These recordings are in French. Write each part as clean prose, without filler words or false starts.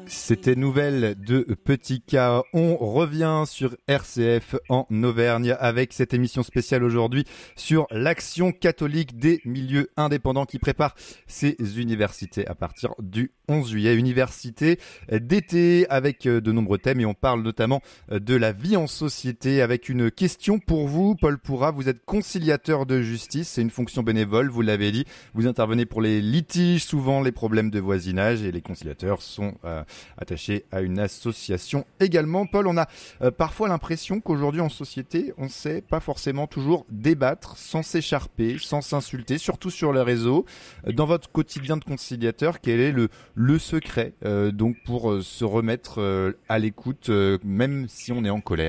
C'était Nouvelle de Petit K. On revient sur RCF en Auvergne avec cette émission spéciale aujourd'hui sur l'Action catholique des milieux indépendants qui prépare ses universités à partir du 11 juillet. Université d'été avec de nombreux thèmes et on parle notamment de la vie en société avec une question pour vous. Paul Pourrat, vous êtes conciliateur de justice, c'est une fonction bénévole, vous l'avez dit. Vous intervenez pour les litiges, souvent les problèmes de voisinage et les conciliateurs sont attaché à une association également. Paul, on a parfois l'impression qu'aujourd'hui en société, on ne sait pas forcément toujours débattre sans s'écharper, sans s'insulter, surtout sur les réseaux. Dans votre quotidien de conciliateur, quel est le secret donc pour se remettre à l'écoute, même si on est en colère ?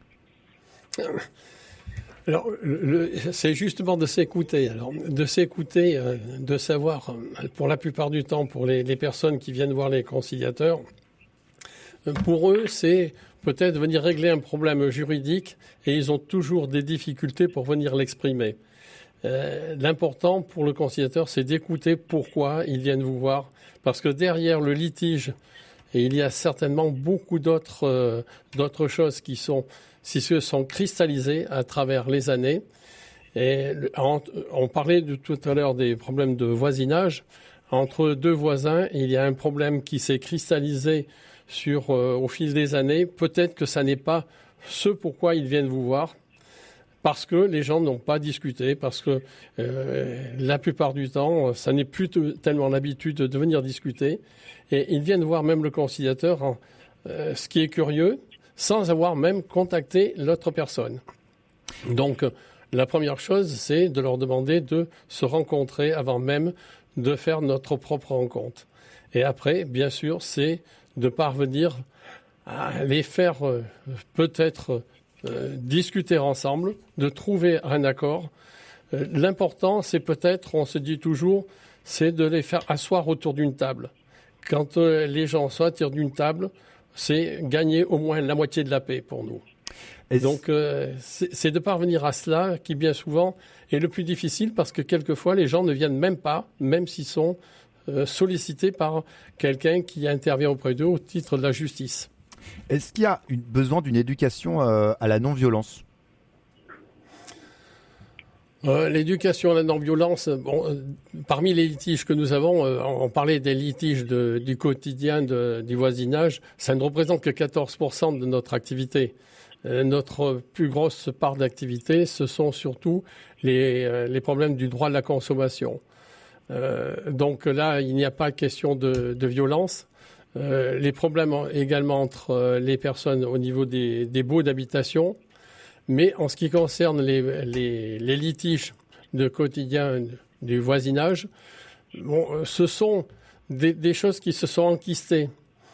Alors, c'est justement de s'écouter. Alors, de s'écouter, de savoir, pour la plupart du temps, pour les personnes qui viennent voir les conciliateurs, pour eux, c'est peut-être venir régler un problème juridique et ils ont toujours des difficultés pour venir l'exprimer. L'important pour le conciliateur, c'est d'écouter pourquoi ils viennent vous voir, parce que derrière le litige, et il y a certainement beaucoup d'autres choses qui se sont cristallisées à travers les années. Et on parlait tout à l'heure des problèmes de voisinage. Entre deux voisins, il y a un problème qui s'est cristallisé au fil des années. Peut-être que ça n'est pas ce pourquoi ils viennent vous voir, parce que les gens n'ont pas discuté, parce que la plupart du temps, ça n'est plus tellement l'habitude de venir discuter. Et ils viennent voir même le conciliateur, ce qui est curieux, sans avoir même contacté l'autre personne. Donc, la première chose, c'est de leur demander de se rencontrer avant même de faire notre propre rencontre. Et après, bien sûr, c'est de parvenir à les faire peut-être discuter ensemble, de trouver un accord. L'important, c'est peut-être, on se dit toujours, c'est de les faire asseoir autour d'une table. Quand les gens sont autour d'une table, c'est gagner au moins la moitié de la paix pour nous. Donc, c'est de parvenir à cela qui, bien souvent, est le plus difficile parce que quelquefois, les gens ne viennent même pas, même s'ils sont sollicités par quelqu'un qui intervient auprès d'eux au titre de la justice. Est-ce qu'il y a besoin d'une éducation à la non-violence ? L'éducation à la non-violence, parmi les litiges que nous avons, on parlait des litiges du quotidien du voisinage, ça ne représente que 14% de notre activité. Notre plus grosse part d'activité, ce sont surtout les problèmes du droit de la consommation. Donc là, il n'y a pas question de violence. Les problèmes également entre les personnes au niveau des baux d'habitation. Mais en ce qui concerne les litiges de quotidien du voisinage, ce sont des choses qui se sont enquistées.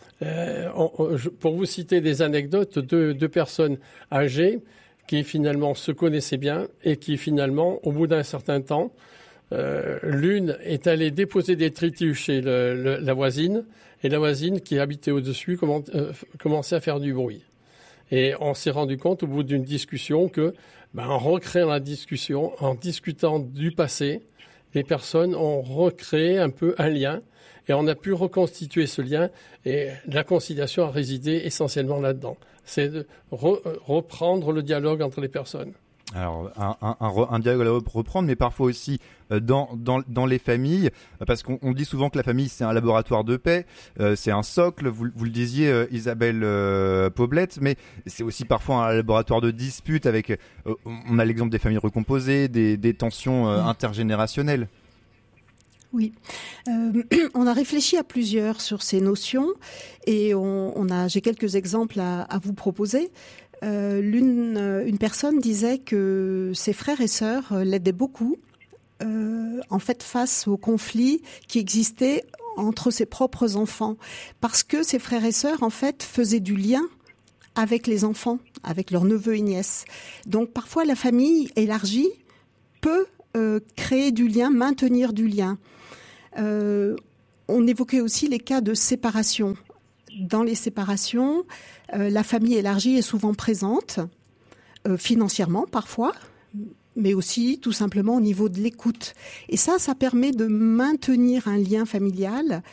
Pour vous citer des anecdotes, deux personnes âgées qui finalement se connaissaient bien et qui finalement, au bout d'un certain temps, l'une est allée déposer des détritus chez la voisine et la voisine qui habitait au-dessus commençait à faire du bruit. Et on s'est rendu compte au bout d'une discussion que, en recréant la discussion, en discutant du passé, les personnes ont recréé un peu un lien et on a pu reconstituer ce lien et la conciliation a résidé essentiellement là-dedans. C'est de reprendre le dialogue entre les personnes. Alors, un dialogue à reprendre, mais parfois aussi dans les familles, parce qu'on dit souvent que la famille, c'est un laboratoire de paix, c'est un socle, vous le disiez Isabelle Poblette, mais c'est aussi parfois un laboratoire de disputes avec, on a l'exemple des familles recomposées, des tensions intergénérationnelles. Oui, on a réfléchi à plusieurs sur ces notions et j'ai quelques exemples à vous proposer. Une personne disait que ses frères et sœurs l'aidaient beaucoup, en fait, face aux conflits qui existaient entre ses propres enfants, parce que ses frères et sœurs, en fait, faisaient du lien avec les enfants, avec leurs neveux et nièces. Donc, parfois, la famille élargie peut créer du lien, maintenir du lien. On évoquait aussi les cas de séparation. Dans les séparations, la famille élargie est souvent présente, financièrement parfois, mais aussi tout simplement au niveau de l'écoute. Et ça permet de maintenir un lien familial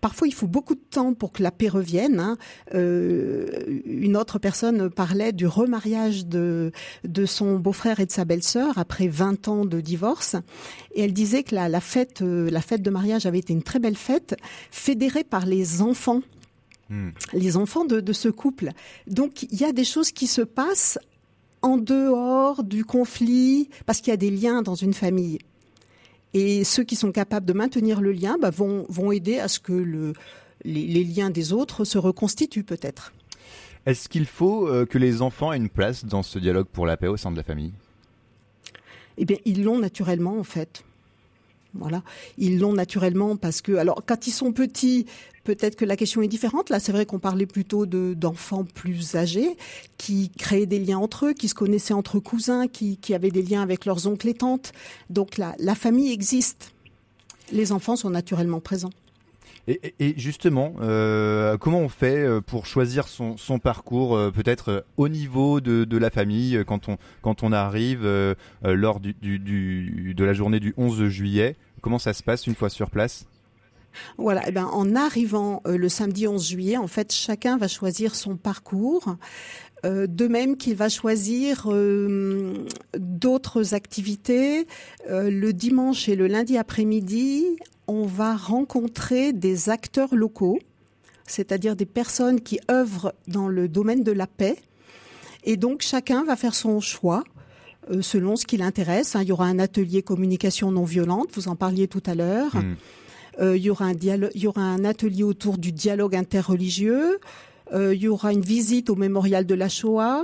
parfois, il faut beaucoup de temps pour que la paix revienne. Une autre personne parlait du remariage de son beau-frère et de sa belle-sœur après 20 ans de divorce. Et elle disait que la fête de mariage avait été une très belle fête, fédérée par les enfants. Les enfants de ce couple. Donc, il y a des choses qui se passent en dehors du conflit, parce qu'il y a des liens dans une famille. Et ceux qui sont capables de maintenir le lien vont aider à ce que les liens des autres se reconstituent peut-être. Est-ce qu'il faut que les enfants aient une place dans ce dialogue pour la paix au sein de la famille ? Eh bien, ils l'ont naturellement en fait. Voilà, ils l'ont naturellement parce que, alors, quand ils sont petits, peut-être que la question est différente. Là, c'est vrai qu'on parlait plutôt d'enfants plus âgés qui créaient des liens entre eux, qui se connaissaient entre cousins, qui avaient des liens avec leurs oncles et tantes. Donc, la famille existe. Les enfants sont naturellement présents. Et justement, comment on fait pour choisir son parcours, peut-être au niveau de la famille, quand on arrive lors de la journée du 11 juillet? Comment ça se passe une fois sur place? Voilà, eh ben, en arrivant le samedi 11 juillet, en fait, chacun va choisir son parcours. De même qu'il va choisir d'autres activités. Le dimanche et le lundi après-midi, on va rencontrer des acteurs locaux, c'est-à-dire des personnes qui œuvrent dans le domaine de la paix. Et donc, chacun va faire son choix selon ce qui l'intéresse. Il y aura un atelier communication non violente, vous en parliez tout à l'heure. Il y aura un atelier autour du dialogue interreligieux. Il y aura une visite au mémorial de la Shoah.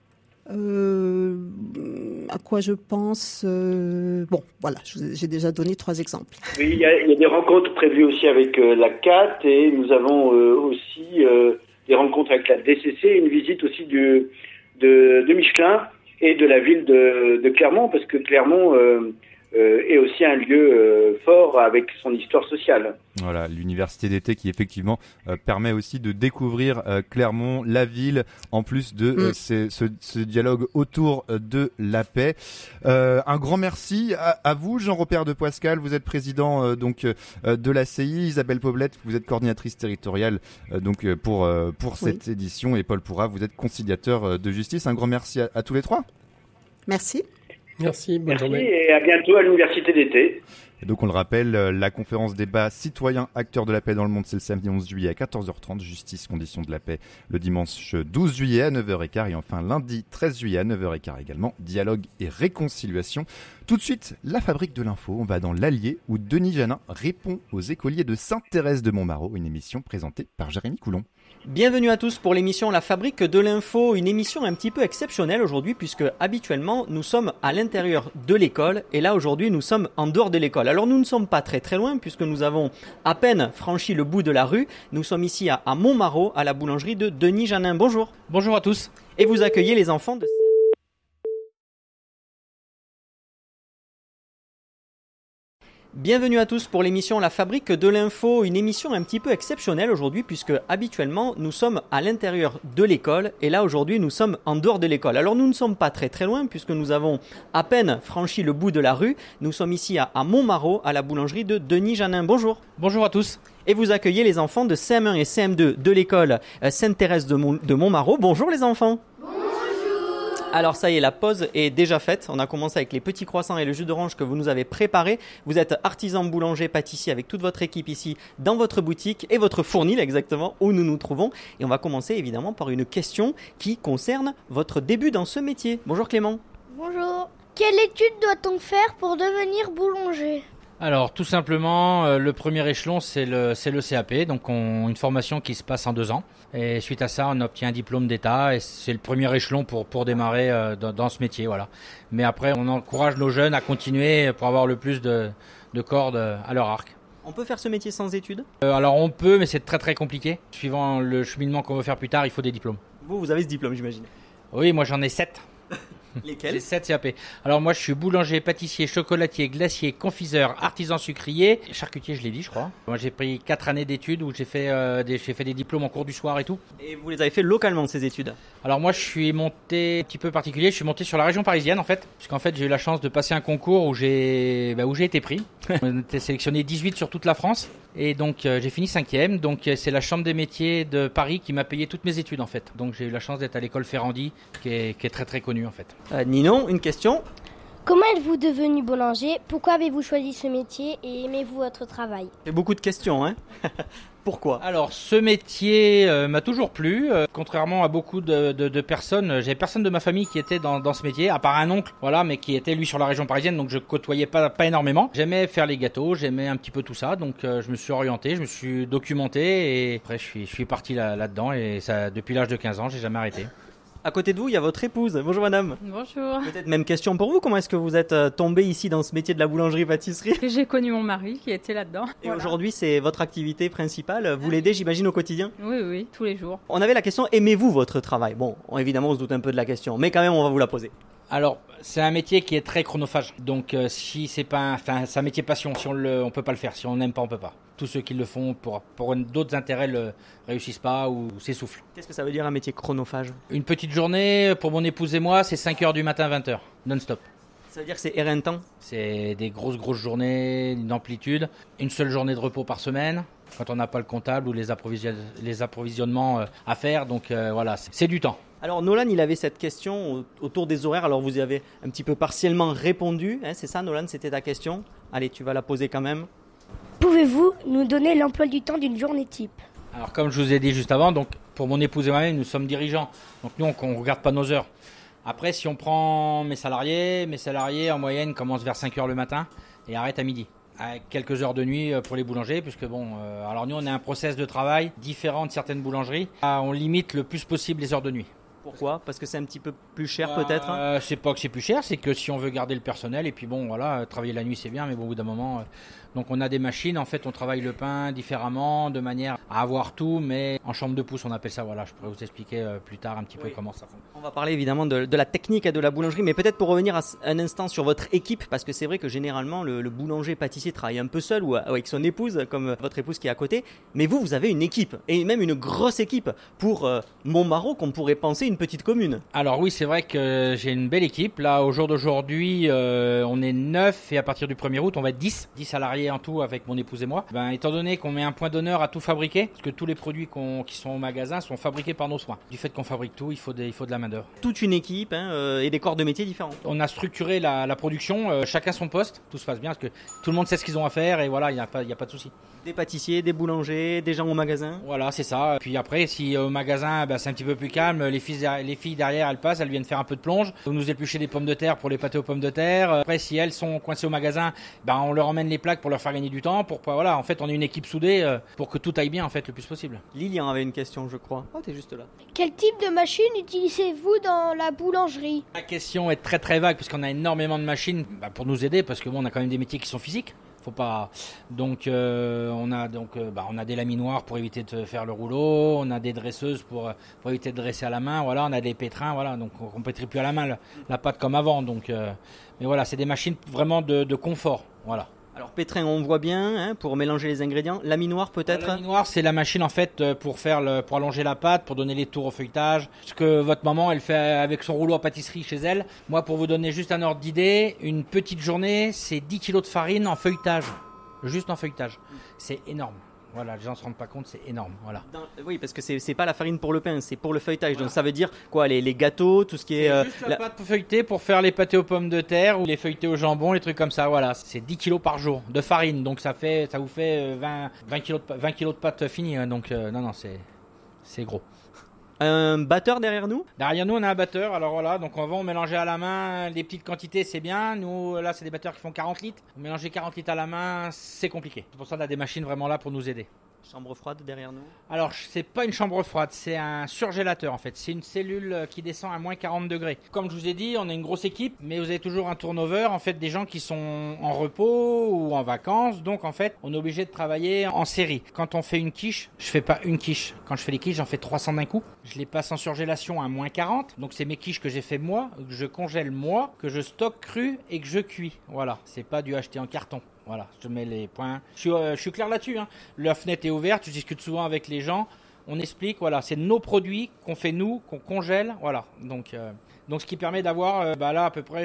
À quoi je pense Bon, voilà, j'ai déjà donné 3 exemples. Oui, il y a des rencontres prévues aussi avec la CAT et nous avons aussi des rencontres avec la DCC, une visite aussi de Michelin et de la ville de Clermont, parce que Clermont est aussi un lieu fort avec son histoire sociale. Voilà, l'université d'été qui effectivement permet aussi de découvrir Clermont, la ville, en plus de ce dialogue autour de la paix. Un grand merci à vous, Jean-Robert de Poiscal, vous êtes président de l'ACI, Isabelle Poblette, vous êtes coordinatrice territoriale pour cette édition, et Paul Pourrat, vous êtes conciliateur de justice. Un grand merci à tous les 3. Merci. Merci, bonne journée. Et à bientôt à l'université d'été. Et donc on le rappelle, la conférence débat citoyens acteurs de la paix dans le monde, c'est le samedi 11 juillet à 14h30, justice, conditions de la paix le dimanche 12 juillet à 9h15 et enfin lundi 13 juillet à 9h15 également, dialogue et réconciliation. Tout de suite, la fabrique de l'info, on va dans l'Allier où Denis Janin répond aux écoliers de Sainte-Thérèse de Montmarault, une émission présentée par Jérémy Coulon. Bienvenue à tous pour l'émission La Fabrique de l'Info, une émission un petit peu exceptionnelle aujourd'hui puisque habituellement nous sommes à l'intérieur de l'école et là aujourd'hui nous sommes en dehors de l'école. Alors nous ne sommes pas très très loin puisque nous avons à peine franchi le bout de la rue. Nous sommes ici à Montmarault à la boulangerie de Denis Janin. Bonjour. Bonjour à tous. Et vous accueillez les enfants de... Bienvenue à tous pour l'émission La Fabrique de l'Info, une émission un petit peu exceptionnelle aujourd'hui puisque habituellement nous sommes à l'intérieur de l'école et là aujourd'hui nous sommes en dehors de l'école. Alors nous ne sommes pas très très loin puisque nous avons à peine franchi le bout de la rue. Nous sommes ici à Montmarault à la boulangerie de Denis Janin. Bonjour. Bonjour à tous. Et vous accueillez les enfants de CM1 et CM2 de l'école Sainte-Thérèse de Montmarault. Bonjour les enfants. Alors ça y est, la pause est déjà faite. On a commencé avec les petits croissants et le jus d'orange que vous nous avez préparé. Vous êtes artisan, boulanger, pâtissier avec toute votre équipe ici dans votre boutique et votre fournil exactement où nous nous trouvons. Et on va commencer évidemment par une question qui concerne votre début dans ce métier. Bonjour Clément. Bonjour. Quelle étude doit-on faire pour devenir boulanger ? Alors tout simplement, le premier échelon c'est le CAP, donc une formation qui se passe en 2 ans. Et suite à ça, on obtient un diplôme d'État et c'est le premier échelon pour démarrer dans ce métier. Voilà. Mais après, on encourage nos jeunes à continuer pour avoir le plus de cordes à leur arc. On peut faire ce métier sans études ? Alors on peut, mais c'est très très compliqué. Suivant le cheminement qu'on veut faire plus tard, il faut des diplômes. Vous avez ce diplôme, j'imagine. Oui, moi j'en ai 7. Lesquels? J'ai 7 CAP. Alors moi je suis boulanger, pâtissier, chocolatier, glacier, confiseur, artisan sucrier, charcutier je l'ai dit je crois. Moi j'ai pris 4 années d'études où j'ai fait des diplômes en cours du soir et tout. Et vous les avez fait localement, ces études? Alors moi je suis monté un petit peu particulier, je suis monté sur la région parisienne en fait. Puisqu'en fait j'ai eu la chance de passer un concours où j'ai été pris. On était sélectionné 18 sur toute la France. Et donc j'ai fini 5e, donc c'est la chambre des métiers de Paris qui m'a payé toutes mes études en fait. Donc j'ai eu la chance d'être à l'école Ferrandi qui est très très connue en fait. Ninon, une question? Comment êtes-vous devenu boulanger? Pourquoi avez-vous choisi ce métier et aimez-vous votre travail? C'est beaucoup de questions, hein. Pourquoi? Alors ce métier m'a toujours plu, contrairement à beaucoup de personnes. J'avais personne de ma famille qui était dans ce métier, à part un oncle, voilà, mais qui était lui sur la région parisienne, donc je côtoyais pas énormément. J'aimais faire les gâteaux, j'aimais un petit peu tout ça, donc je me suis orienté, je me suis documenté et après je suis parti là-dedans et ça depuis l'âge de 15 ans, j'ai jamais arrêté. À côté de vous, il y a votre épouse. Bonjour madame. Bonjour. Peut-être même question pour vous. Comment est-ce que vous êtes tombée ici dans ce métier de la boulangerie-pâtisserie? J'ai connu mon mari qui était là-dedans. Et Voilà. aujourd'hui, c'est votre activité principale. Vous l'aidez, j'imagine, au quotidien? Oui, tous les jours. On avait la question, aimez-vous votre travail? Bon, évidemment, on se doute un peu de la question, mais quand même, on va vous la poser. Alors, c'est un métier qui est très chronophage. Donc, si c'est pas, c'est un métier passion. Si on peut pas le faire. Si on n'aime pas, on peut pas. Tous ceux qui le font pour d'autres intérêts ne réussissent pas ou s'essoufflent. Qu'est-ce que ça veut dire un métier chronophage? Une petite journée pour mon épouse et moi, c'est 5h du matin, 20h, non-stop. Ça veut dire que c'est éreintant? C'est des grosses journées d'amplitude. Une seule journée de repos par semaine. Quand on n'a pas le comptable ou les approvisionnements à faire. Donc voilà, c'est du temps. Alors Nolan, il avait cette question autour des horaires. Alors vous y avez un petit peu partiellement répondu. Hein, c'est ça Nolan, c'était ta question? Allez, tu vas la poser quand même. Pouvez-vous nous donner l'emploi du temps d'une journée type? Alors comme je vous ai dit juste avant, donc pour mon épouse et moi-même, nous sommes dirigeants. Donc nous, on ne regarde pas nos heures. Après, si on prend mes salariés en moyenne commencent vers 5h le matin et arrêtent à midi. Avec quelques heures de nuit pour les boulangers, puisque alors nous on a un process de travail différent de certaines boulangeries. On limite le plus possible les heures de nuit. Pourquoi? Parce que c'est un petit peu plus cher peut-être? C'est pas que c'est plus cher, c'est que si on veut garder le personnel, et puis travailler la nuit c'est bien, mais au bout d'un moment... Donc on a des machines, en fait on travaille le pain différemment, de manière à avoir tout, mais en chambre de pouce on appelle ça, voilà, je pourrais vous expliquer plus tard un petit peu comment ça fonctionne. On va parler évidemment de la technique et de la boulangerie, mais peut-être pour revenir un instant sur votre équipe, parce que c'est vrai que généralement le boulanger-pâtissier travaille un peu seul ou avec son épouse, comme votre épouse qui est à côté, mais vous avez une équipe, et même une grosse équipe, pour Montmarault qu'on pourrait penser une petite commune. Alors oui, c'est vrai que j'ai une belle équipe, là au jour d'aujourd'hui on est 9 et à partir du 1er août on va être 10 salariés en tout avec mon épouse et moi. Étant donné qu'on met un point d'honneur à tout fabriquer, parce que tous les produits qui sont au magasin sont fabriqués par nos soins. Du fait qu'on fabrique tout, il faut de la main d'œuvre. Toute une équipe et des corps de métier différents. On a structuré la production, chacun son poste, tout se passe bien parce que tout le monde sait ce qu'ils ont à faire et voilà, il n'y a pas de souci. Des pâtissiers, des boulangers, des gens au magasin. Voilà, c'est ça. Puis après, si au magasin, c'est un petit peu plus calme, les filles derrière, elles passent, elles viennent faire un peu de plonge. On nous éplucher des pommes de terre pour les pâtés aux pommes de terre. Après, si elles sont coincées au magasin, on leur emmène les plaques pour leur faire gagner du temps. Voilà, en fait, on est une équipe soudée pour que tout aille bien en fait le plus possible. Lilian avait une question, je crois. Oh, t'es juste là. Quel type de machine utilisez-vous dans la boulangerie? La question est très très vague puisqu'on a énormément de machines pour nous aider parce que on a quand même des métiers qui sont physiques. Faut pas. Donc on a des laminoirs pour éviter de faire le rouleau, on a des dresseuses pour éviter de dresser à la main, voilà, on a des pétrins, voilà, donc on pétrit plus à la main la pâte comme avant, donc mais voilà, c'est des machines vraiment de confort, voilà. Alors pétrin, on voit bien, pour mélanger les ingrédients. Laminoir peut-être? La laminoir, c'est la machine en fait pour allonger la pâte, pour donner les tours au feuilletage. Ce que votre maman, elle fait avec son rouleau à pâtisserie chez elle. Moi, pour vous donner juste un ordre d'idée, une petite journée, c'est 10 kilos de farine en feuilletage. Juste en feuilletage. C'est énorme. Voilà, les gens ne se rendent pas compte, c'est énorme. Voilà. Oui, parce que c'est pas la farine pour le pain, c'est pour le feuilletage. Voilà. Donc ça veut dire quoi, les gâteaux, tout ce qui est... juste la pâte feuilletée pour faire les pâtés aux pommes de terre ou les feuilletés au jambon, les trucs comme ça. Voilà, c'est 10 kilos par jour de farine. Donc ça vous fait 20 kilos de pâte finie. Donc non, c'est gros. Un batteur derrière nous? Derrière nous, on a un batteur. Alors voilà, donc on va mélanger à la main les petites quantités, c'est bien. Nous, là, c'est des batteurs qui font 40 litres. Mélanger 40 litres à la main, c'est compliqué. C'est pour ça qu'on a des machines vraiment là pour nous aider. Chambre froide derrière nous. Alors, c'est pas une chambre froide, c'est un surgélateur en fait. C'est une cellule qui descend à moins 40 degrés. Comme je vous ai dit, on est une grosse équipe, mais vous avez toujours un turnover, en fait, des gens qui sont en repos ou en vacances. Donc, en fait, on est obligé de travailler en série. Quand on fait une quiche, je fais pas une quiche. Quand je fais les quiches, j'en fais 300 d'un coup. Je les passe en surgélation à moins 40. Donc, c'est mes quiches que j'ai fait moi, que je congèle moi, que je stocke cru et que je cuis. Voilà, c'est pas du acheté en carton. Voilà, je te mets les points. Je suis clair là-dessus. La fenêtre est ouverte, je discute souvent avec les gens. On explique, voilà, c'est nos produits qu'on fait nous, qu'on congèle. Voilà, donc ce qui permet d'avoir, là à peu près,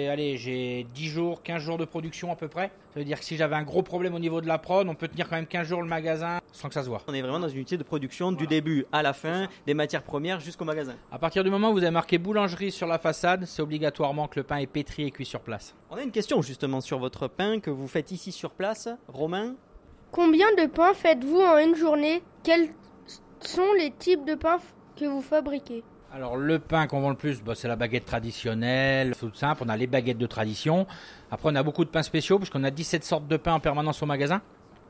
j'ai 10 jours, 15 jours de production à peu près. Ça veut dire que si j'avais un gros problème au niveau de la prod, on peut tenir quand même 15 jours le magasin sans que ça se voit. On est vraiment dans une unité de production du début à la fin, des matières premières jusqu'au magasin. À partir du moment où vous avez marqué boulangerie sur la façade, c'est obligatoirement que le pain est pétri et cuit sur place. On a une question justement sur votre pain que vous faites ici sur place. Romain ? Combien de pains faites-vous en une journée? Quels sont les types de pains que vous fabriquez? Alors le pain qu'on vend le plus, c'est la baguette traditionnelle, tout simple, on a les baguettes de tradition. Après on a beaucoup de pains spéciaux puisqu'on a 17 sortes de pain en permanence au magasin.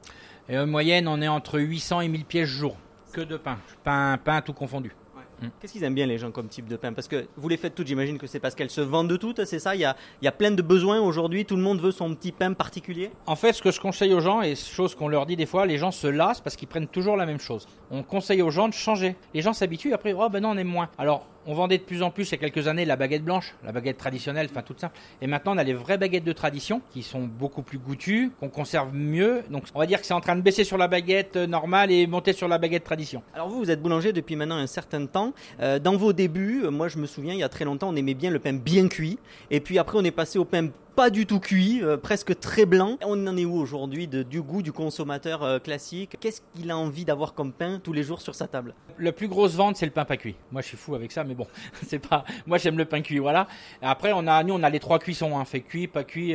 Et en moyenne on est entre 800 et 1000 pièces jour. Que de pain, pain tout confondu. Qu'est-ce qu'ils aiment bien les gens comme type de pain? Parce que vous les faites toutes, j'imagine que c'est parce qu'elles se vendent toutes, c'est ça? Il y a plein de besoins aujourd'hui, tout le monde veut son petit pain particulier. En fait, ce que je conseille aux gens, et chose qu'on leur dit des fois, les gens se lassent parce qu'ils prennent toujours la même chose. On conseille aux gens de changer. Les gens s'habituent, après, non, on aime moins. Alors, on vendait de plus en plus il y a quelques années la baguette blanche, la baguette traditionnelle, toute simple. Et maintenant, on a les vraies baguettes de tradition qui sont beaucoup plus goûtues, qu'on conserve mieux. Donc, on va dire que c'est en train de baisser sur la baguette normale et monter sur la baguette tradition. Alors vous êtes boulanger depuis maintenant un certain temps. Dans vos débuts, moi je me souviens, il y a très longtemps, on aimait bien le pain bien cuit. Et puis après, on est passé au pain pas du tout cuit, presque très blanc. On en est où aujourd'hui du goût du consommateur classique? Qu'est-ce qu'il a envie d'avoir comme pain tous les jours sur sa table? La plus grosse vente, c'est le pain pas cuit. Moi, je suis fou avec ça, mais bon, c'est pas. Moi, j'aime le pain cuit, voilà. Et après, on a les 3 cuissons, fait cuit, pas cuit,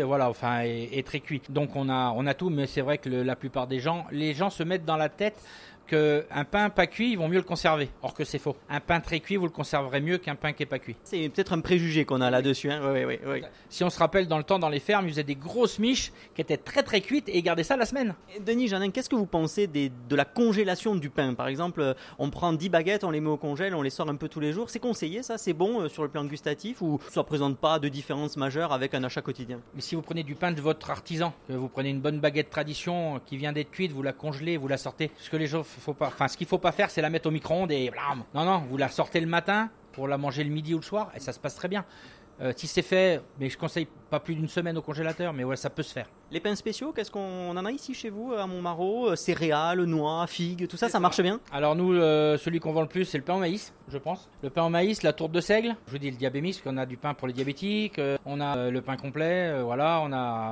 et très cuit. Donc, on a tout, mais c'est vrai que la plupart des gens, les gens se mettent dans la tête qu'un pain pas cuit, ils vont mieux le conserver. Or que c'est faux. Un pain très cuit, vous le conserverez mieux qu'un pain qui est pas cuit. C'est peut-être un préjugé qu'on a là-dessus. Hein. Oui. Si on se rappelle, dans le temps, dans les fermes, ils faisaient des grosses miches qui étaient très très cuites et ils gardaient ça la semaine. Et Denis Janin, qu'est-ce que vous pensez de la congélation du pain? Par exemple, on prend 10 baguettes, on les met au congèle, on les sort un peu tous les jours. C'est conseillé ça? C'est bon sur le plan gustatif ou ça ne présente pas de différence majeure avec un achat quotidien? Mais si vous prenez du pain de votre artisan, que vous prenez une bonne baguette tradition qui vient d'être cuite, vous la congelez, vous la sortez. Ce qu'il faut pas faire, c'est la mettre au micro-ondes et blam. Non, vous la sortez le matin pour la manger le midi ou le soir et ça se passe très bien. Si c'est fait, mais je conseille pas plus d'une semaine au congélateur, mais ouais, ça peut se faire. Les pains spéciaux, qu'est-ce qu'on en a ici chez vous à Montmarault? Céréales, noix, figues, tout ça, ça marche bien? Alors nous, celui qu'on vend le plus, c'est le pain au maïs, je pense. Le pain au maïs, la tourte de seigle. Je vous dis le diabémis, parce qu'on a du pain pour les diabétiques. On a le pain complet, voilà.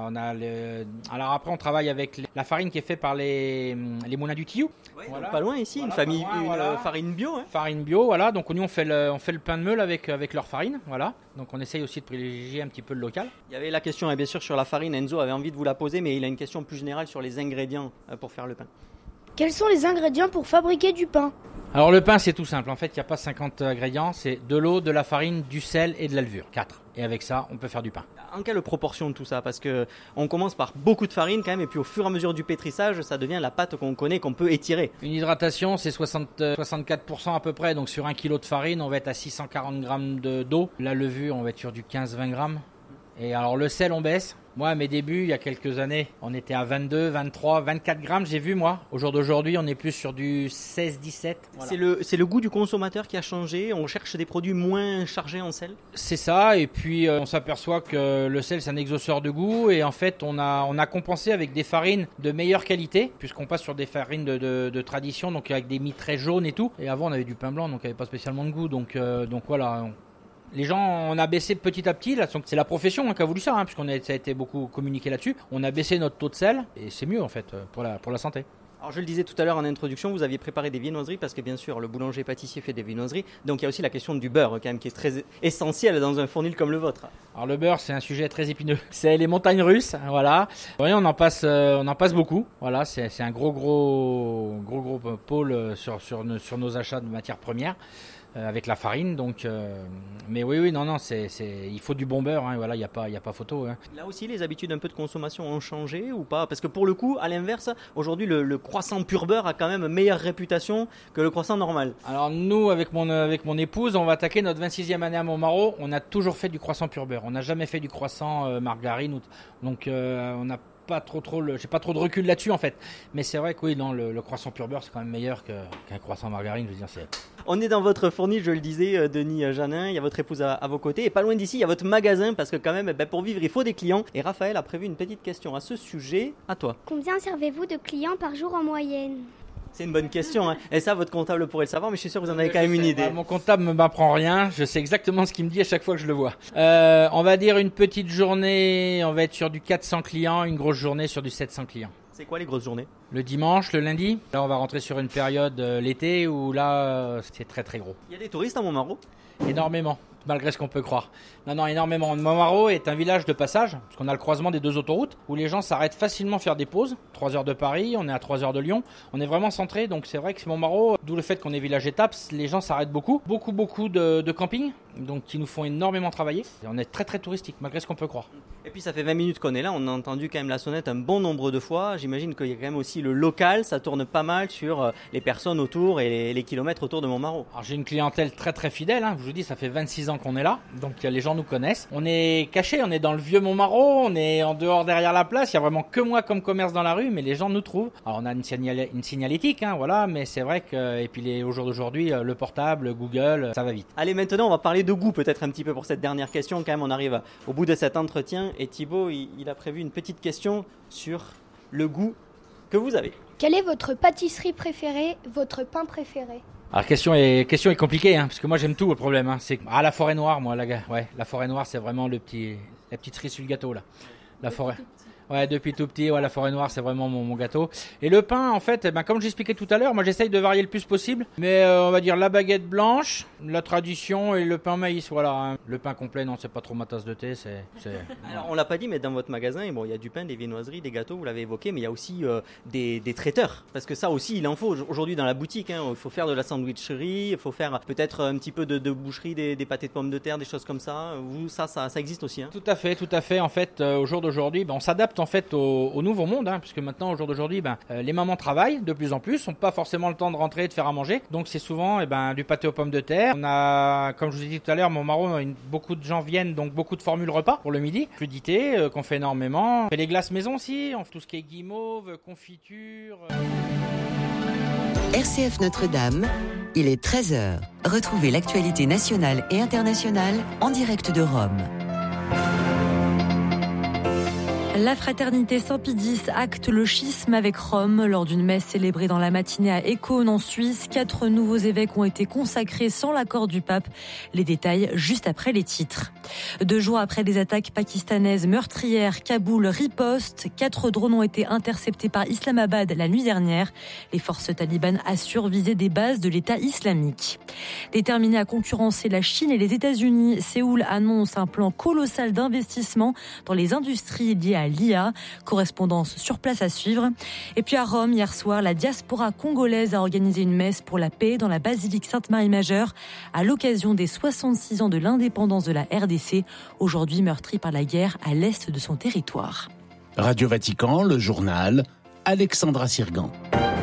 Alors après, on travaille avec la farine qui est faite par les moulins du Tillou. Ouais, voilà. Pas loin ici, voilà, une farine bio. Hein. Farine bio, voilà. Donc nous, on fait le pain de meule avec leur farine, voilà. Donc on essaye aussi de privilégier un petit peu le local. Il y avait la question, bien sûr, sur la farine. Enzo avait envie de vous la poser, mais il a une question plus générale sur les ingrédients pour faire le pain. Quels sont les ingrédients pour fabriquer du pain? Alors le pain, c'est tout simple. En fait, il n'y a pas 50 ingrédients. C'est de l'eau, de la farine, du sel et de la levure. 4. Et avec ça, on peut faire du pain. En quelle proportion tout ça? Parce que on commence par beaucoup de farine quand même, et puis au fur et à mesure du pétrissage, ça devient la pâte qu'on connaît, qu'on peut étirer. Une hydratation, c'est 64% à peu près. Donc sur 1 kg de farine, on va être à 640 grammes d'eau. La levure, on va être sur du 15-20 grammes. Et alors le sel, on baisse. Moi, à mes débuts, il y a quelques années, on était à 22, 23, 24 grammes, j'ai vu moi. Au jour d'aujourd'hui, on est plus sur du 16, 17. Voilà. C'est le goût du consommateur qui a changé. On cherche des produits moins chargés en sel. C'est ça. Et puis, on s'aperçoit que le sel, c'est un exhausteur de goût. Et en fait, on a compensé avec des farines de meilleure qualité, puisqu'on passe sur des farines de tradition, donc avec des mie très jaunes et tout. Et avant, on avait du pain blanc, donc il n'y avait pas spécialement de goût. Donc voilà. Les gens, on a baissé petit à petit, là, c'est la profession qui a voulu ça, ça a été beaucoup communiqué là-dessus. On a baissé notre taux de sel et c'est mieux en fait pour la santé. Alors je le disais tout à l'heure en introduction, vous aviez préparé des viennoiseries parce que bien sûr le boulanger-pâtissier fait des viennoiseries. Donc il y a aussi la question du beurre quand même qui est très essentielle dans un fournil comme le vôtre. Alors le beurre c'est un sujet très épineux. C'est les montagnes russes, voilà. Oui, on en passe beaucoup. Voilà, c'est un gros pôle sur nos achats de matières premières. Avec la farine, donc mais oui, non, il faut du bon beurre, hein, voilà, il y a pas photo. Hein. Là aussi, les habitudes un peu de consommation ont changé ou pas? Parce que pour le coup, à l'inverse, aujourd'hui, le croissant pur beurre a quand même meilleure réputation que le croissant normal. Alors nous, avec mon épouse, on va attaquer notre 26e année à Montmarault. On a toujours fait du croissant pur beurre. On n'a jamais fait du croissant margarine. Donc on n'a j'ai pas trop de recul là-dessus en fait. Mais c'est vrai que oui, non, le croissant pur beurre c'est quand même meilleur qu'un croissant margarine. Je veux dire, On est dans votre fourni, je le disais, Denis Janin. Il y a votre épouse à vos côtés. Et pas loin d'ici, il y a votre magasin parce que quand même, pour vivre, il faut des clients. Et Raphaël a prévu une petite question à ce sujet. À toi. Combien servez-vous de clients par jour en moyenne ? C'est une bonne question, hein. Et ça, votre comptable pourrait le savoir, mais je suis sûr que vous en avez quand même une idée. Mon comptable ne m'apprend rien, je sais exactement ce qu'il me dit à chaque fois que je le vois. On va dire une petite journée, on va être sur du 400 clients, une grosse journée sur du 700 clients. C'est quoi les grosses journées ? Le dimanche, le lundi. Là, on va rentrer sur une période l'été où là, c'est très très gros. Il y a des touristes à Montmarault ? Énormément, malgré ce qu'on peut croire. Non, énormément. Montmarault est un village de passage, parce qu'on a le croisement des deux autoroutes, où les gens s'arrêtent facilement faire des pauses. 3 heures de Paris, on est à 3 heures de Lyon. On est vraiment centré, donc c'est vrai que Montmarault, d'où le fait qu'on est village étape, les gens s'arrêtent beaucoup. Beaucoup de camping, donc qui nous font énormément travailler. Et on est très très touristique, malgré ce qu'on peut croire. Et puis ça fait 20 minutes qu'on est là, on a entendu quand même la sonnette un bon nombre de fois. J'imagine qu'il y a quand même aussi le local, ça tourne pas mal sur les personnes autour et les kilomètres autour de Montmarault. Alors j'ai une clientèle très très fidèle, hein. Je vous dis, ça fait 26 ans qu'on est là, donc les gens nous connaissent. On est caché, on est dans le vieux Montmarault, on est en dehors derrière la place, il y a vraiment que moi comme commerce dans la rue, mais les gens nous trouvent. Alors on a une signalétique, hein, voilà, mais c'est vrai que, et puis au jour d'aujourd'hui, le portable, Google, ça va vite. Allez, maintenant on va parler de goût peut-être un petit peu pour cette dernière question, quand même on arrive au bout de cet entretien, et Thibaut, il a prévu une petite question sur le goût que vous avez. Quelle est votre pâtisserie préférée, votre pain préféré ? Alors question est compliquée, hein, parce que moi j'aime tout le problème. Hein. C'est la forêt noire, moi, la forêt noire, c'est vraiment la petite cerise sur le gâteau là. La forêt. Ouais, depuis tout petit, la forêt noire, c'est vraiment mon gâteau. Et le pain, en fait, comme j'expliquais tout à l'heure, moi j'essaye de varier le plus possible. Mais on va dire la baguette blanche, la tradition et le pain maïs, voilà. Hein. Le pain complet, non, c'est pas trop ma tasse de thé. Alors on l'a pas dit, mais dans votre magasin, il y a du pain, des viennoiseries, des gâteaux, vous l'avez évoqué, mais il y a aussi des traiteurs. Parce que ça aussi, il en faut aujourd'hui dans la boutique. Hein. Il faut faire de la sandwicherie, il faut faire peut-être un petit peu de boucherie, des pâtés de pommes de terre, des choses comme ça. Vous, ça existe aussi. Hein. Tout à fait. En fait, au jour d'aujourd'hui, on s'adapte en fait au nouveau monde, hein, puisque maintenant au jour d'aujourd'hui les mamans travaillent de plus en plus, n'ont pas forcément le temps de rentrer et de faire à manger, donc c'est souvent du pâté aux pommes de terre. On a, comme je vous ai dit tout à l'heure, Montmarault, beaucoup de gens viennent, donc beaucoup de formules repas pour le midi, crudité qu'on fait énormément. On fait les glaces maison aussi, on fait tout ce qui est guimauve, confiture. RCF Notre-Dame, il est 13h. Retrouvez l'actualité nationale et internationale en direct de Rome. La fraternité Saint-Pidis acte le schisme avec Rome. Lors d'une messe célébrée dans la matinée à Écône en Suisse, 4 nouveaux évêques ont été consacrés sans l'accord du pape. Les détails juste après les titres. 2 jours après des attaques pakistanaises meurtrières, Kaboul riposte. 4 drones ont été interceptés par Islamabad la nuit dernière. Les forces talibanes assurent viser des bases de l'État islamique. Déterminés à concurrencer la Chine et les États-Unis, Séoul annonce un plan colossal d'investissement dans les industries liées à l'IA. Correspondance sur place à suivre. Et puis à Rome, hier soir, la diaspora congolaise a organisé une messe pour la paix dans la basilique Sainte-Marie-Majeure à l'occasion des 66 ans de l'indépendance de la RDC, aujourd'hui meurtrie par la guerre à l'est de son territoire. Radio Vatican, le journal, Alexandra Sirgan.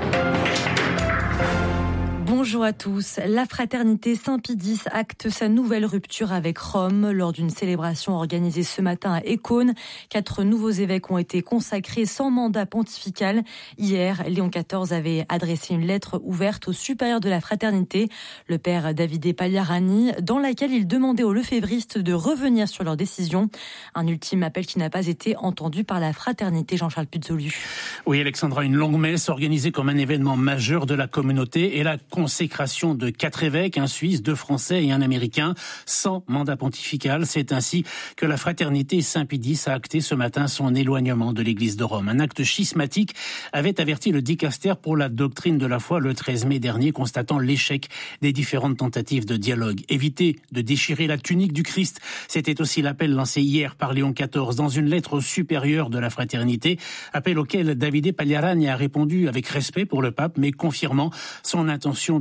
Bonjour à tous. La fraternité Saint-Pidis acte sa nouvelle rupture avec Rome lors d'une célébration organisée ce matin à Écône. 4 nouveaux évêques ont été consacrés sans mandat pontifical. Hier, Léon XIV avait adressé une lettre ouverte au supérieur de la fraternité, le père Davide Pagliarani, dans laquelle il demandait aux lefévristes de revenir sur leur décision. Un ultime appel qui n'a pas été entendu par la fraternité. Jean-Charles Puzolu. Oui, Alexandra, une longue messe organisée comme un événement majeur de la communauté et la consécration de 4 évêques, un Suisse, 2 Français et un Américain, sans mandat pontifical. C'est ainsi que la fraternité Saint-Pidis a acté ce matin son éloignement de l'église de Rome. Un acte schismatique avait averti le dicaster pour la doctrine de la foi le 13 mai dernier, constatant l'échec des différentes tentatives de dialogue. Éviter de déchirer la tunique du Christ, c'était aussi l'appel lancé hier par Léon XIV dans une lettre au supérieur de la fraternité, appel auquel Davide Pagliarani a répondu avec respect pour le pape, mais confirmant son intention de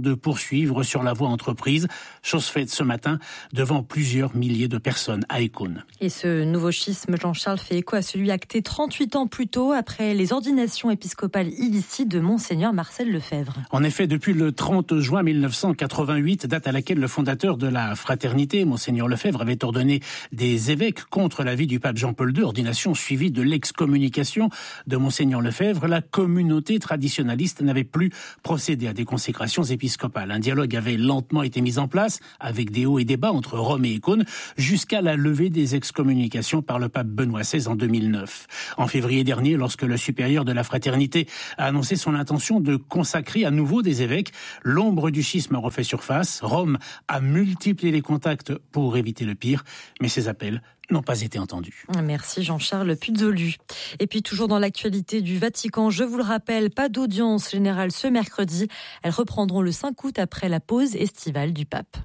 de poursuivre sur la voie entreprise. Chose faite ce matin devant plusieurs milliers de personnes à Écône. Et ce nouveau schisme, Jean-Charles, fait écho à celui acté 38 ans plus tôt après les ordinations épiscopales illicites de Monseigneur Marcel Lefebvre. En effet, depuis le 30 juin 1988, date à laquelle le fondateur de la Fraternité, Monseigneur Lefebvre, avait ordonné des évêques contre l'avis du pape Jean-Paul II, ordination suivie de l'excommunication de Monseigneur Lefebvre, la communauté traditionnaliste n'avait plus procédé à des consécrations épiscopales. Un dialogue avait lentement été mis en place, avec des hauts et des bas entre Rome et Écône, jusqu'à la levée des excommunications par le pape Benoît XVI en 2009. En février dernier, lorsque le supérieur de la Fraternité a annoncé son intention de consacrer à nouveau des évêques, l'ombre du schisme refait surface. Rome a multiplié les contacts pour éviter le pire, mais ses appels n'ont pas été entendus. Merci Jean-Charles Puzolu. Et puis toujours dans l'actualité du Vatican, je vous le rappelle, pas d'audience générale ce mercredi. Elles reprendront le 5 août après la pause estivale du pape.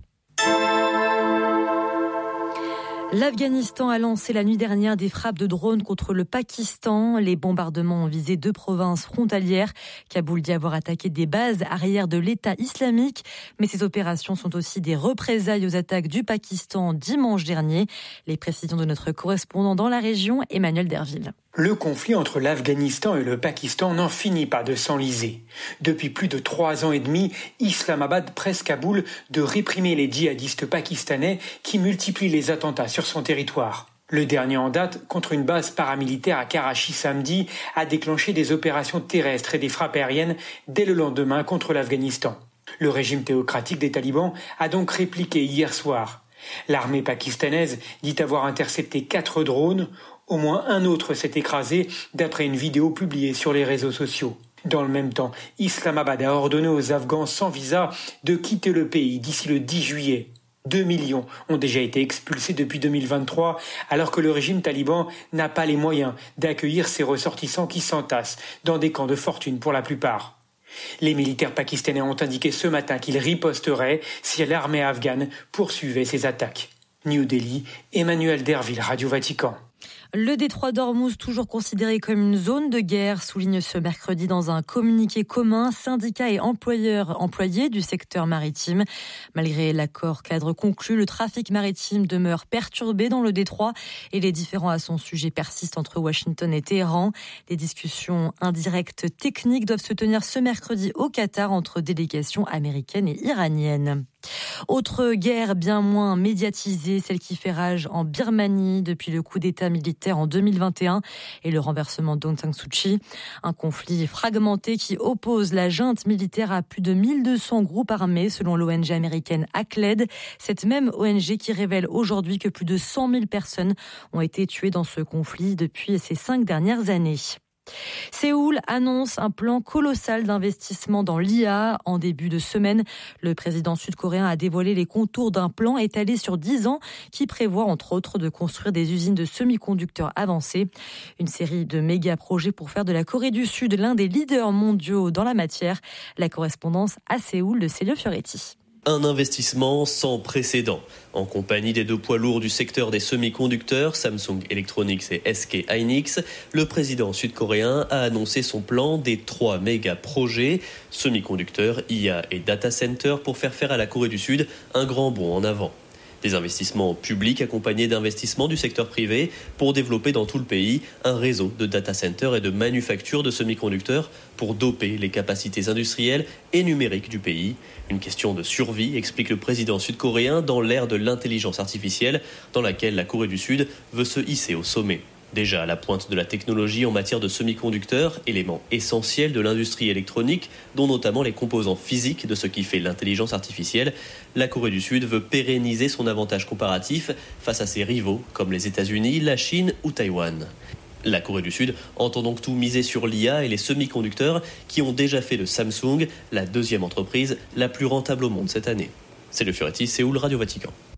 L'Afghanistan a lancé la nuit dernière des frappes de drones contre le Pakistan. Les bombardements ont visé 2 provinces frontalières. Kaboul dit avoir attaqué des bases arrière de l'État islamique. Mais ces opérations sont aussi des représailles aux attaques du Pakistan dimanche dernier. Les précisions de notre correspondant dans la région, Emmanuel Derville. Le conflit entre l'Afghanistan et le Pakistan n'en finit pas de s'enliser. Depuis plus de 3 ans et demi, Islamabad presse Kaboul de réprimer les djihadistes pakistanais qui multiplient les attentats sur son territoire. Le dernier en date, contre une base paramilitaire à Karachi samedi, a déclenché des opérations terrestres et des frappes aériennes dès le lendemain contre l'Afghanistan. Le régime théocratique des talibans a donc répliqué hier soir. L'armée pakistanaise dit avoir intercepté 4 drones. Au moins un autre s'est écrasé, d'après une vidéo publiée sur les réseaux sociaux. Dans le même temps, Islamabad a ordonné aux Afghans sans visa de quitter le pays d'ici le 10 juillet. 2 millions ont déjà été expulsés depuis 2023, alors que le régime taliban n'a pas les moyens d'accueillir ses ressortissants qui s'entassent dans des camps de fortune pour la plupart. Les militaires pakistanais ont indiqué ce matin qu'ils riposteraient si l'armée afghane poursuivait ses attaques. New Delhi, Emmanuel Derville, Radio Vatican. Le détroit d'Ormuz, toujours considéré comme une zone de guerre, souligne ce mercredi dans un communiqué commun syndicats et employés du secteur maritime. Malgré l'accord cadre conclu, le trafic maritime demeure perturbé dans le détroit et les différends à son sujet persistent entre Washington et Téhéran. Des discussions indirectes techniques doivent se tenir ce mercredi au Qatar entre délégations américaines et iraniennes. Autre guerre bien moins médiatisée, celle qui fait rage en Birmanie depuis le coup d'État militaire en 2021 et le renversement d'Aung San Suu Kyi. Un conflit fragmenté qui oppose la junte militaire à plus de 1200 groupes armés selon l'ONG américaine ACLED. Cette même ONG qui révèle aujourd'hui que plus de 100 000 personnes ont été tuées dans ce conflit depuis ces 5 dernières années. Séoul annonce un plan colossal d'investissement dans l'IA. En début de semaine, le président sud-coréen a dévoilé les contours d'un plan étalé sur 10 ans qui prévoit entre autres de construire des usines de semi-conducteurs avancés. Une série de méga-projets pour faire de la Corée du Sud l'un des leaders mondiaux dans la matière. La correspondance à Séoul de Célio Fioretti. Un investissement sans précédent. En compagnie des 2 poids lourds du secteur des semi-conducteurs, Samsung Electronics et SK Hynix, le président sud-coréen a annoncé son plan des 3 méga-projets, semi-conducteurs, IA et data center, pour faire à la Corée du Sud un grand bond en avant. Des investissements publics accompagnés d'investissements du secteur privé pour développer dans tout le pays un réseau de data centers et de manufactures de semi-conducteurs pour doper les capacités industrielles et numériques du pays. Une question de survie, explique le président sud-coréen, dans l'ère de l'intelligence artificielle dans laquelle la Corée du Sud veut se hisser au sommet. Déjà à la pointe de la technologie en matière de semi-conducteurs, élément essentiel de l'industrie électronique, dont notamment les composants physiques de ce qui fait l'intelligence artificielle, la Corée du Sud veut pérenniser son avantage comparatif face à ses rivaux comme les États-Unis, la Chine ou Taïwan. La Corée du Sud entend donc tout miser sur l'IA et les semi-conducteurs qui ont déjà fait de Samsung la 2e entreprise la plus rentable au monde cette année. C'est le Fioretti, Séoul, Radio Vatican.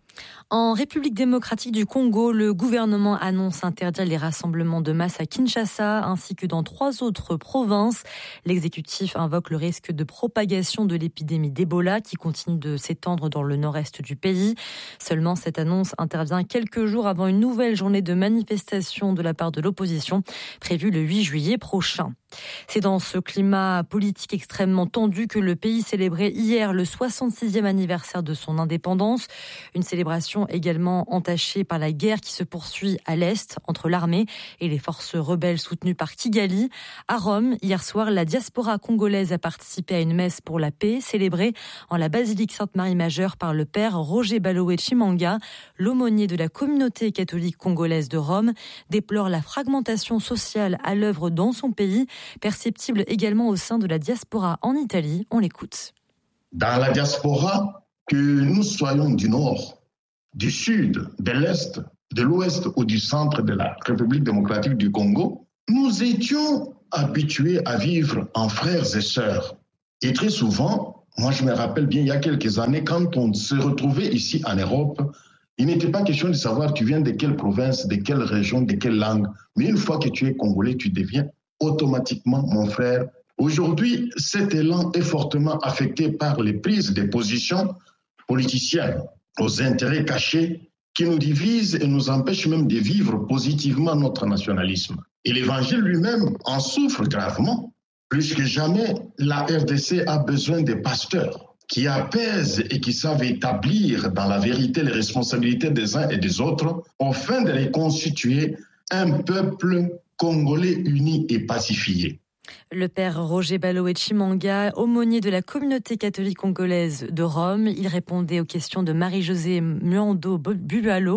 En République démocratique du Congo, le gouvernement annonce interdire les rassemblements de masse à Kinshasa ainsi que dans 3 autres provinces. L'exécutif invoque le risque de propagation de l'épidémie d'Ebola qui continue de s'étendre dans le nord-est du pays. Seulement, cette annonce intervient quelques jours avant une nouvelle journée de manifestation de la part de l'opposition prévue le 8 juillet prochain. C'est dans ce climat politique extrêmement tendu que le pays célébrait hier le 66e anniversaire de son indépendance. Une célébration également entachée par la guerre qui se poursuit à l'Est entre l'armée et les forces rebelles soutenues par Kigali. À Rome, hier soir, la diaspora congolaise a participé à une messe pour la paix célébrée en la basilique Sainte-Marie-Majeure par le père Roger Baloé Chimanga. L'aumônier de la communauté catholique congolaise de Rome déplore la fragmentation sociale à l'œuvre dans son pays, perceptible également au sein de la diaspora en Italie. On l'écoute. Dans la diaspora, que nous soyons du nord, du sud, de l'est, de l'ouest ou du centre de la République démocratique du Congo, nous étions habitués à vivre en frères et sœurs. Et très souvent, moi je me rappelle bien il y a quelques années, quand on se retrouvait ici en Europe, il n'était pas question de savoir tu viens de quelle province, de quelle région, de quelle langue. Mais une fois que tu es congolais, tu deviens automatiquement mon frère. Aujourd'hui, cet élan est fortement affecté par les prises de position politiciennes aux intérêts cachés qui nous divisent et nous empêchent même de vivre positivement notre nationalisme. Et l'Évangile lui-même en souffre gravement. Plus que jamais, la RDC a besoin de pasteurs qui apaisent et qui savent établir dans la vérité les responsabilités des uns et des autres afin de reconstituer un peuple congolais uni et pacifié. Le père Roger Baloé Chimanga, aumônier de la communauté catholique congolaise de Rome, il répondait aux questions de Marie-Josée Muando Bualo,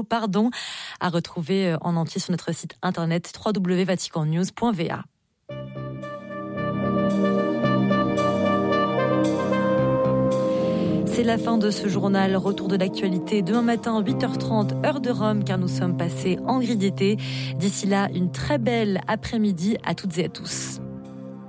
à retrouver en entier sur notre site internet www.vaticannews.va. C'est la fin de ce journal. Retour de l'actualité demain matin, 8h30, heure de Rome, car nous sommes passés en gris d'été. D'ici là, une très belle après-midi à toutes et à tous.